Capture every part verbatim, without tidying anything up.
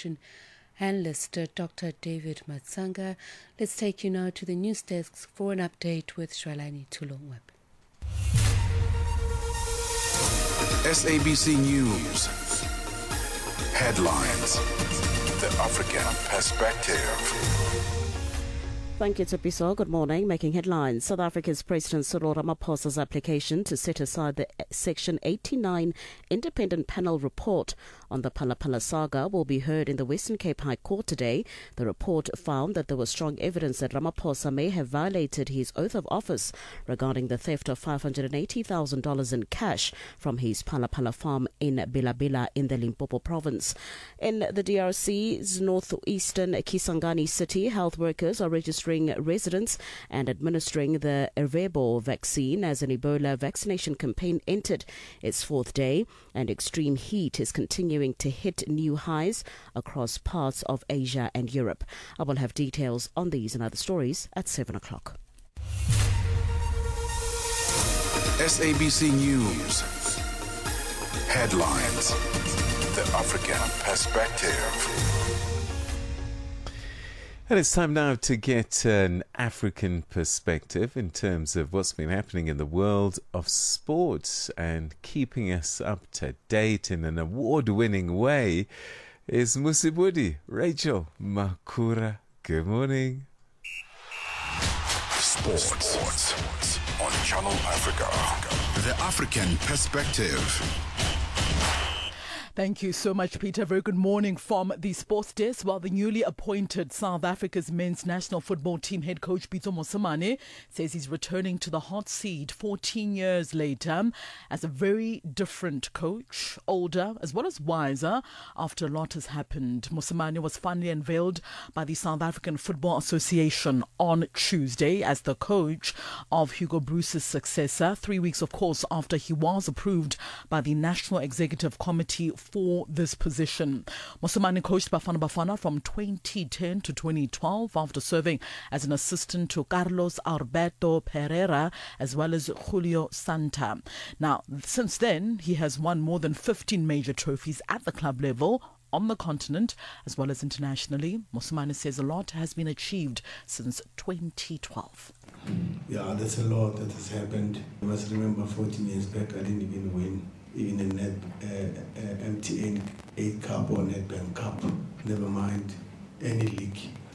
fortune analyst Doctor David Matsanga. Let's take you now to the news desk for an update with Shwalani Tulongweb. S A B C News. Headlines. The African Perspective. Thank you, Tupiso. Good morning. Making headlines. South Africa's President Cyril Ramaphosa's application to set aside the Section eighty-nine independent panel report on the Phala Phala saga will be heard in the Western Cape High Court today. The report found that there was strong evidence that Ramaphosa may have violated his oath of office regarding the theft of five hundred eighty thousand dollars in cash from his Phala Phala farm in Bilabila in the Limpopo province. In the D R C's northeastern Kisangani city, health workers are registering residents and administering the Ervebo vaccine as an Ebola vaccination campaign entered its fourth day, and extreme heat is continuing to hit new highs across parts of Asia and Europe. I will have details on these and other stories at seven o'clock. S A B C News. Headlines. The African Perspective. And it's time now to get an African perspective in terms of what's been happening in the world of sports, and keeping us up to date in an award-winning way is Musibudi Rachel Makura. Good morning. Sports. Sports on Channel Africa. The African Perspective. Thank you so much, Peter. Very good morning from the sports desk. While the newly appointed South Africa's men's national football team head coach Pitso Mosimane says he's returning to the hot seat fourteen years later as a very different coach, older as well as wiser after a lot has happened. Mosimane was finally unveiled by the South African Football Association on Tuesday as the coach of Hugo Broos's successor, three weeks, of course, after he was approved by the National Executive Committee for this position. Mosimane coached Bafana Bafana from twenty ten to twenty twelve after serving as an assistant to Carlos Alberto Pereira as well as Julio Santa. Now, since then, he has won more than fifteen major trophies at the club level, on the continent as well as internationally. Mosimane says a lot has been achieved since twenty twelve. Yeah, there's a lot that has happened. You must remember fourteen years back, I didn't even win even a net uh, uh, M T N eight Cup or Nedbank Cup, never mind any league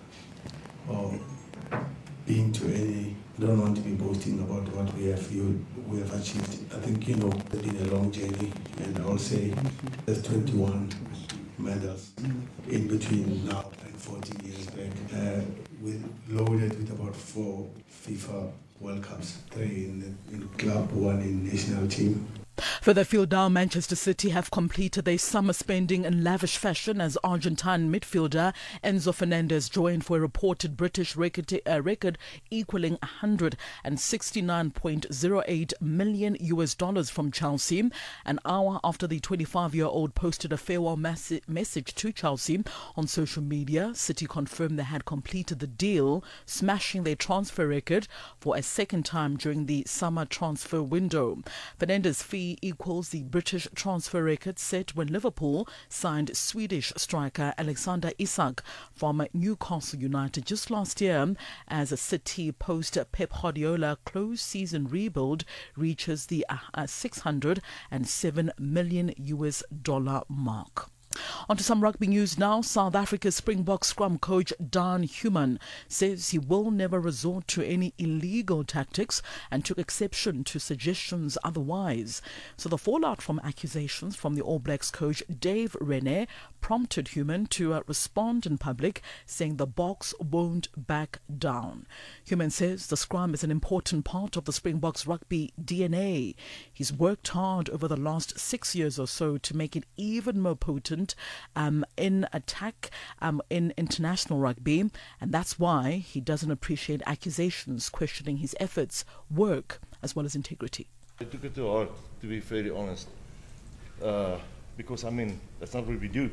or being to any. I don't want to be boasting about what we have you, we have achieved. I think, you know, it's been a long journey, and I'll say there's twenty-one medals in between now and fourteen years back. Uh, with loaded with about four FIFA World Cups, three in the in club, one in national team. Further afield now, Manchester City have completed their summer spending in lavish fashion as Argentine midfielder Enzo Fernandez joined for a reported British record, uh, record equaling one hundred sixty-nine point zero eight million U S dollars from Chelsea. An hour after the twenty-five-year-old posted a farewell mas- message to Chelsea on social media, City confirmed they had completed the deal, smashing their transfer record for a second time during the summer transfer window. Fernandez' fee equals the British transfer record set when Liverpool signed Swedish striker Alexander Isak from Newcastle United just last year, as a City post Pep Guardiola close season rebuild reaches the uh, six hundred seven million U S dollar mark. On to some rugby news now. South Africa's Springbok scrum coach Dan Human says he will never resort to any illegal tactics and took exception to suggestions otherwise. So the fallout from accusations from the All Blacks coach Dave Rennie prompted Human to uh, respond in public, saying the Boks won't back down. Human says the scrum is an important part of the Springboks rugby D N A. He's worked hard over the last six years or so to make it even more potent Um, in attack um, in international rugby, and that's why he doesn't appreciate accusations questioning his efforts, work as well as integrity. I took it to heart, to be very honest, uh, because I mean that's not what we do,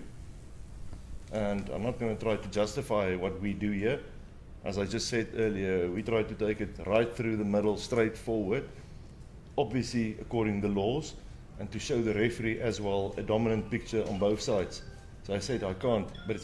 and I'm not going to try to justify what we do here. As I just said earlier, we try to take it right through the middle, straightforward, obviously according to the laws, and to show the referee as well a dominant picture on both sides. So I said I can't, but it's